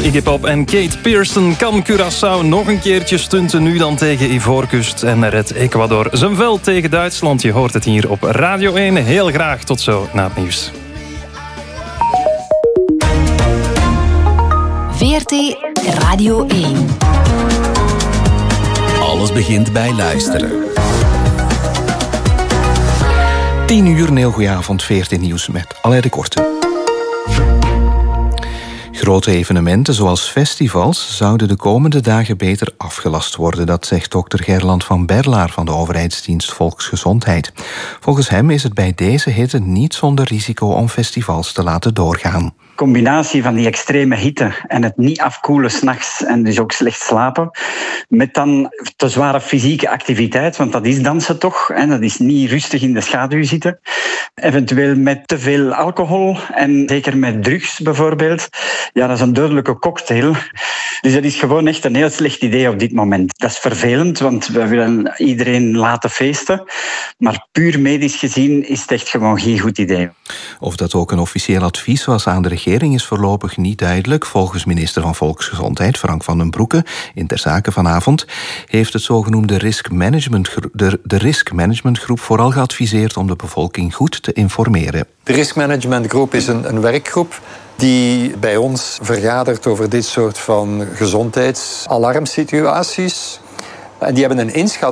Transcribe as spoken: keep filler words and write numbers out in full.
Iggy Pop en Kate Pearson. Kan Curaçao nog een keertje stunten, nu dan tegen Ivoorkust, en redt Ecuador zijn veld tegen Duitsland? Je hoort het hier op Radio één. Heel graag tot zo na het nieuws. V R T Radio één. Alles begint bij luisteren. tien uur, een heel goeie avond, V R T Nieuws met Alain de Korte. Grote evenementen zoals festivals zouden de komende dagen beter afgelast worden. Dat zegt dokter Gerland van Berlaar van de overheidsdienst Volksgezondheid. Volgens hem is het bij deze hitte niet zonder risico om festivals te laten doorgaan. De combinatie van die extreme hitte en het niet afkoelen 's nachts en dus ook slecht slapen, met dan te zware fysieke activiteit, want dat is dansen toch, en dat is niet rustig in de schaduw zitten. Eventueel met te veel alcohol en zeker met drugs bijvoorbeeld. Ja, dat is een dodelijke cocktail. Dus dat is gewoon echt een heel slecht idee op dit moment. Dat is vervelend, want we willen iedereen laten feesten. Maar puur medisch gezien is het echt gewoon geen goed idee. Of dat ook een officieel advies was aan de regering is voorlopig niet duidelijk. Volgens minister van Volksgezondheid Frank van den Broeke in Ter Zake vanavond heeft het zogenoemde risk management, de, de risk managementgroep vooral geadviseerd om de bevolking goed te informeren. De risk managementgroep is een, een werkgroep die bij ons vergadert over dit soort van gezondheidsalarmsituaties. En die hebben een inschatting